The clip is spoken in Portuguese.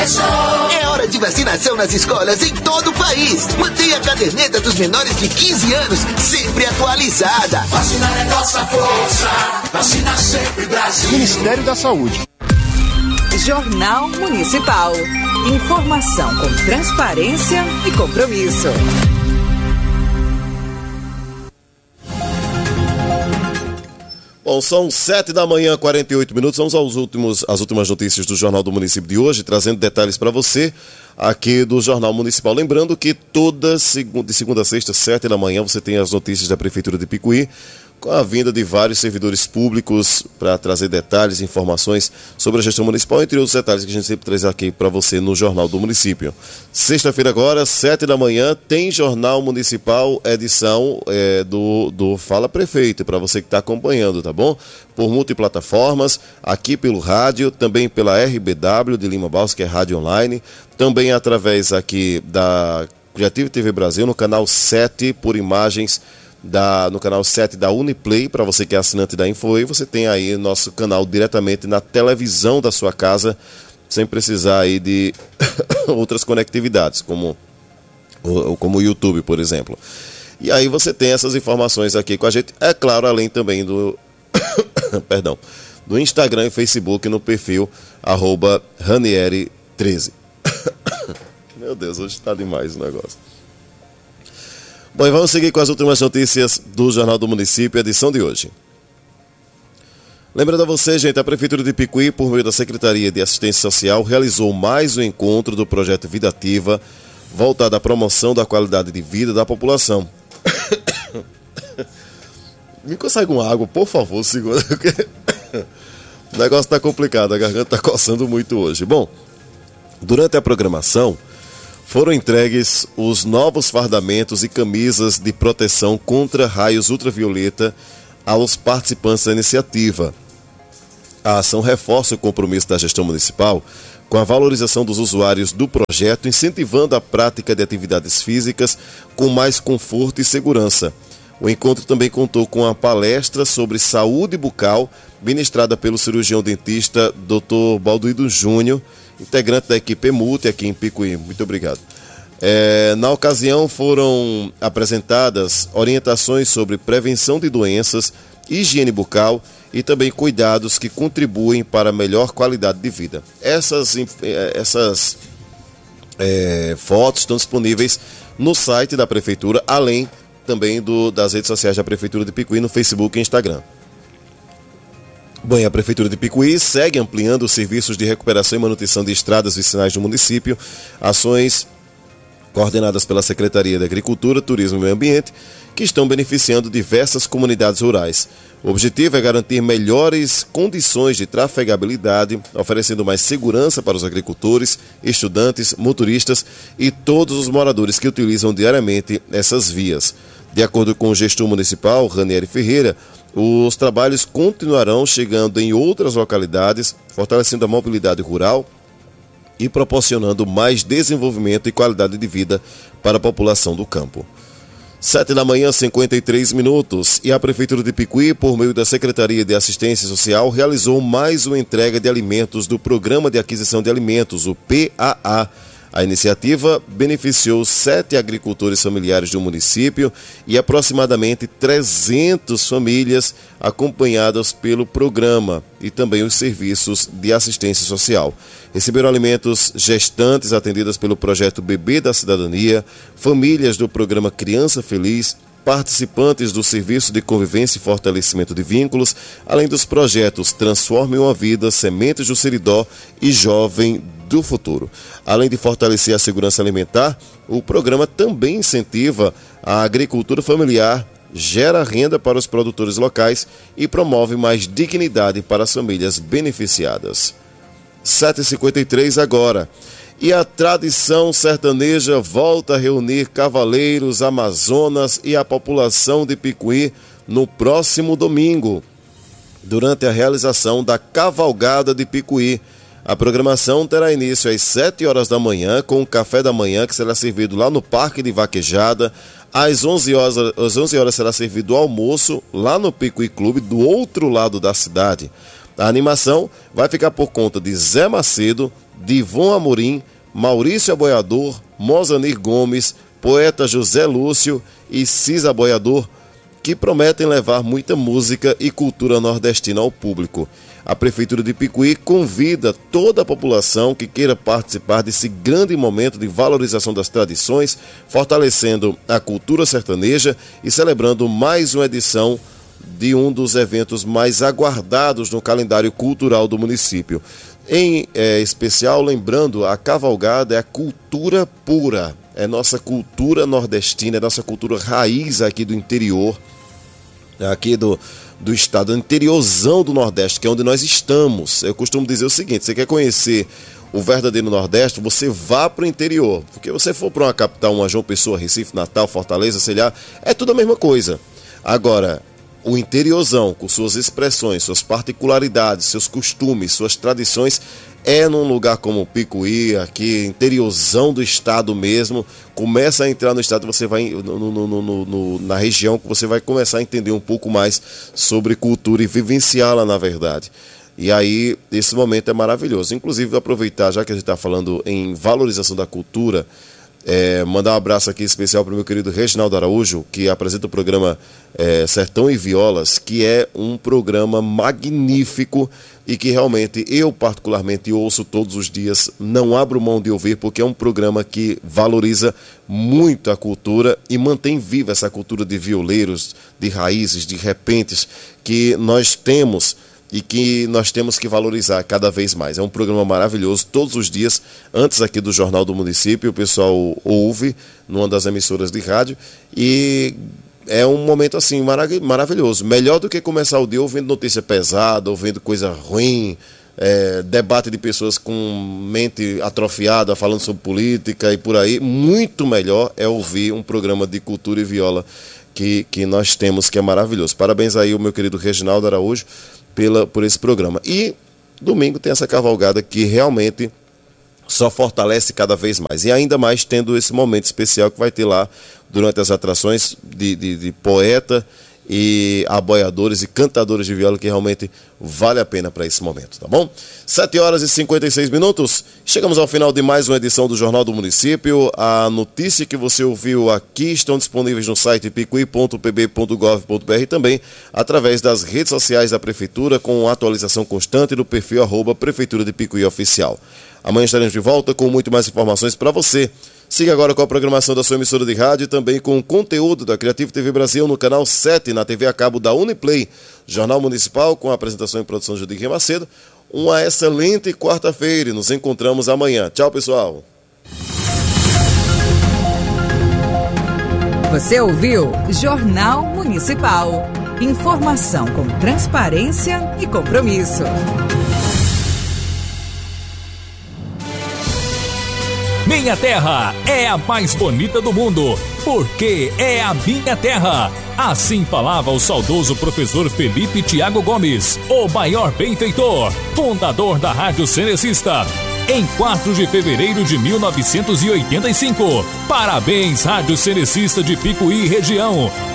É hora de vacinação nas escolas em todo o país. Mantenha a caderneta dos menores de 15 anos sempre atualizada. Vacinar é nossa força. Vacina sempre Brasil. Ministério da Saúde. Jornal Municipal. Informação com transparência e compromisso. Bom, são 7h, 48 minutos. Vamos às últimas notícias do Jornal do Município de hoje, trazendo detalhes para você aqui do Jornal Municipal. Lembrando que de segunda a sexta, 7h, você tem as notícias da Prefeitura de Picuí, com a vinda de vários servidores públicos para trazer detalhes e informações sobre a gestão municipal, entre outros detalhes que a gente sempre traz aqui para você no Jornal do Município. Sexta-feira agora, 7h, tem Jornal Municipal, edição do Fala Prefeito, para você que está acompanhando, tá bom? Por multiplataformas, aqui pelo rádio, também pela RBW de Lima Barros, que é rádio online, também através aqui da Creative TV Brasil, no canal 7, por imagens no canal 7 da Uniplay, para você que é assinante da Infoway, você tem aí nosso canal diretamente na televisão da sua casa, sem precisar aí de outras conectividades, como o YouTube, por exemplo. E aí você tem essas informações aqui com a gente, é claro, além também do do Instagram e Facebook no perfil @Ranieri13. Meu Deus, hoje está demais o negócio. Bom, e vamos seguir com as últimas notícias do Jornal do Município, edição de hoje. Lembrando a você, gente, a Prefeitura de Picuí, por meio da Secretaria de Assistência Social, realizou mais um encontro do projeto Vida Ativa, voltado à promoção da qualidade de vida da população. Me consegue uma água, por favor, segura. O negócio está complicado, a garganta está coçando muito hoje. Bom, durante a programação, foram entregues os novos fardamentos e camisas de proteção contra raios ultravioleta aos participantes da iniciativa. A ação reforça o compromisso da gestão municipal com a valorização dos usuários do projeto, incentivando a prática de atividades físicas com mais conforto e segurança. O encontro também contou com a palestra sobre saúde bucal, ministrada pelo cirurgião dentista Dr. Balduíno Júnior, integrante da equipe Multi aqui em Picuí. Muito obrigado. Na ocasião foram apresentadas orientações sobre prevenção de doenças, higiene bucal e também cuidados que contribuem para a melhor qualidade de vida. Essas fotos estão disponíveis no site da Prefeitura, além também das redes sociais da Prefeitura de Picuí, no Facebook e Instagram. Bom, e a Prefeitura de Picuí segue ampliando os serviços de recuperação e manutenção de estradas vicinais do município, ações coordenadas pela Secretaria de Agricultura, Turismo e Meio Ambiente, que estão beneficiando diversas comunidades rurais. O objetivo é garantir melhores condições de trafegabilidade, oferecendo mais segurança para os agricultores, estudantes, motoristas e todos os moradores que utilizam diariamente essas vias. De acordo com o gestor municipal, Ranieri Ferreira, os trabalhos continuarão chegando em outras localidades, fortalecendo a mobilidade rural e proporcionando mais desenvolvimento e qualidade de vida para a população do campo. 7h, 53 minutos, e a Prefeitura de Picuí, por meio da Secretaria de Assistência Social, realizou mais uma entrega de alimentos do Programa de Aquisição de Alimentos, o PAA. A iniciativa beneficiou 7 agricultores familiares do município e aproximadamente 300 famílias acompanhadas pelo programa e também os serviços de assistência social. Receberam alimentos gestantes atendidas pelo projeto Bebê da Cidadania, famílias do programa Criança Feliz, participantes do Serviço de Convivência e Fortalecimento de Vínculos, além dos projetos Transforme uma Vida, Sementes do Seridó e Jovem do Futuro. Além de fortalecer a segurança alimentar, o programa também incentiva a agricultura familiar, gera renda para os produtores locais e promove mais dignidade para as famílias beneficiadas. 7h53 agora. E a tradição sertaneja volta a reunir cavaleiros, amazonas e a população de Picuí no próximo domingo, durante a realização da Cavalgada de Picuí. A programação terá início às 7h da manhã, com o café da manhã que será servido lá no Parque de Vaquejada. Às 11 horas será servido o almoço lá no Picuí Clube, do outro lado da cidade. A animação vai ficar por conta de Zé Macedo, Divon Amorim, Maurício Aboiador, Mozanir Gomes, poeta José Lúcio e Cisa Aboiador, que prometem levar muita música e cultura nordestina ao público. A Prefeitura de Picuí convida toda a população que queira participar desse grande momento de valorização das tradições, fortalecendo a cultura sertaneja e celebrando mais uma edição de um dos eventos mais aguardados no calendário cultural do município. Em especial, lembrando, a cavalgada é a cultura pura, é nossa cultura nordestina, é nossa cultura raiz aqui do interior, aqui do estado, interiorzão do Nordeste, que é onde nós estamos. Eu costumo dizer o seguinte: você quer conhecer o verdadeiro Nordeste, você vá para o interior, porque você for para uma capital, uma João Pessoa, Recife, Natal, Fortaleza, sei lá, é tudo a mesma coisa. Agora, o interiorzão, com suas expressões, suas particularidades, seus costumes, suas tradições, é num lugar como Picuí, aqui, interiorzão do estado mesmo. Começa a entrar no estado, você vai na região, que você vai começar a entender um pouco mais sobre cultura e vivenciá-la, na verdade. E aí, esse momento é maravilhoso. Inclusive, aproveitar, já que a gente está falando em valorização da cultura, mandar um abraço aqui especial para o meu querido Reginaldo Araújo, que apresenta o programa Sertão e Violas, que é um programa magnífico e que realmente eu particularmente ouço todos os dias, não abro mão de ouvir, porque é um programa que valoriza muito a cultura e mantém viva essa cultura de violeiros, de raízes, de repentes que nós temos e que nós temos que valorizar cada vez mais. É um programa maravilhoso, todos os dias, antes aqui do Jornal do Município, o pessoal ouve numa das emissoras de rádio e é um momento assim maravilhoso. Melhor do que começar o dia ouvindo notícia pesada, ouvindo coisa ruim, debate de pessoas com mente atrofiada, falando sobre política e por aí. Muito melhor é ouvir um programa de cultura e viola que nós temos, que é maravilhoso. Parabéns aí ao meu querido Reginaldo Araújo por esse programa. E domingo tem essa cavalgada que realmente só fortalece cada vez mais. E ainda mais tendo esse momento especial que vai ter lá durante as atrações de poeta e aboiadores e cantadores de viola, que realmente vale a pena para esse momento, tá bom? 7h56. Chegamos ao final de mais uma edição do Jornal do Município. A notícia que você ouviu aqui estão disponíveis no site picuí.pb.gov.br e também através das redes sociais da Prefeitura, com atualização constante do perfil @Prefeitura de Picuí Oficial. Amanhã estaremos de volta com muito mais informações para você. Siga agora com a programação da sua emissora de rádio e também com o conteúdo da Criativo TV Brasil no canal 7, na TV a cabo da Uniplay. Jornal Municipal, com a apresentação e produção de Judir Macedo. Uma excelente quarta-feira e nos encontramos amanhã. Tchau, pessoal. Você ouviu Jornal Municipal. Informação com transparência e compromisso. Minha terra é a mais bonita do mundo, porque é a minha terra. Assim falava o saudoso professor Felipe Tiago Gomes, o maior benfeitor, fundador da Rádio Cenecista, em 4 de fevereiro de 1985. Parabéns, Rádio Cenecista de Picuí região.